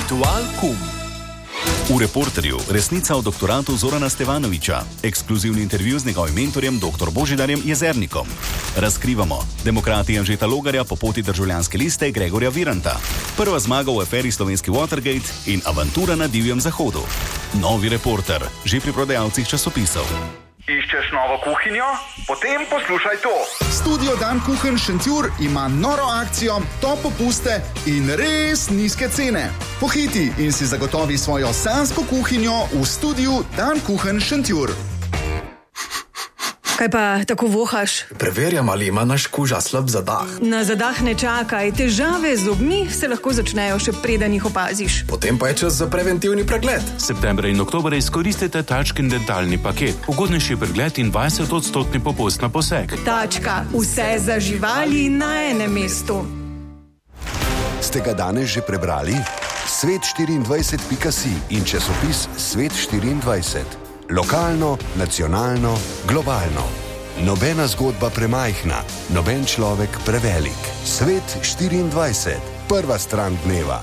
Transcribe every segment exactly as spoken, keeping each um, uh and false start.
Ritual Kum. V Reporterju resnica o doktoratu Zorana Stevanovića, ekskluzivni intervju z njegovim mentorjem dr. Božidarjem Jezernikom. Razkrivamo demokrati Anžeta Logarja po poti državljanske liste Gregorja Viranta, prva zmaga v aferi slovenski Watergate in avantura na divjem zahodu. Novi Reporter, že pri prodajalcih časopisov. Iščeš novo kuhinjo? Potem poslušaj to. Studio Dan Kuchen Šentjur ima noro akcijo, top popuste in res nizke cene. Pohiti in si zagotovi svojo sanjsko kuhinjo v studiu Dan Kuchen Šentjur. Kaj pa tako vohaš? Preverjam, ali ima naš kuža slab zadah. Na zadah ne čakaj, težave z zobmi se lahko začnejo še preden jih opaziš. Potem pa je čas za preventivni pregled. Septembra in oktobra izkoristite Tačkin dentalni paket. Ugodnejši pregled in dvajset odstotni popust na poseg. Tačka, vse za živali na enem mestu. Ste ga danes že prebrali? svet štiriindvajset pika si in časopis Svet štiriindvajset. Lokalno, nacionalno, globalno. Nobena zgodba premajhna, noben človek prevelik. Svet štiriindvajset. Prva stran dneva.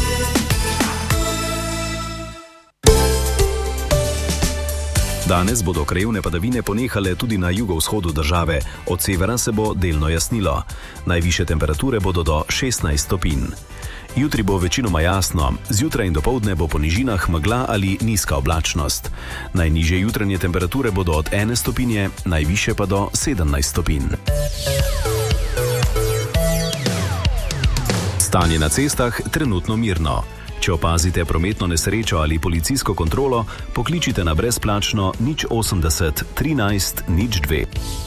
Danes bodo krajevne padavine ponehale tudi na jugovzhodu države, od severa se bo delno jasnilo. Najvišje temperature bodo do šestnajst stopinj. Jutri bo večinoma jasno, zjutraj in dopoldne bo po nižinah megla ali nizka oblačnost. Najnižje jutranje temperature bodo od ene stopinje, najvišje pa do sedemnajst stopinj. Stanje na cestah trenutno mirno. Če opazite prometno nesrečo ali policijsko kontrolo, pokličite na brezplačno nič osemdeset trinajst nič dve.